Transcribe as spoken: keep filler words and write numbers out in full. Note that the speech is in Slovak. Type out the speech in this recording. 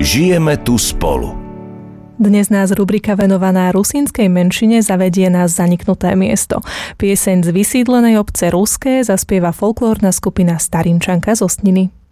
Žijeme tu spolu. Dnes nás rubrika venovaná rusínskej menšine zavedie na zaniknuté miesto. Pieseň z vysídlenej obce Ruské zaspieva folklórna skupina Starinčanka z Ostniny.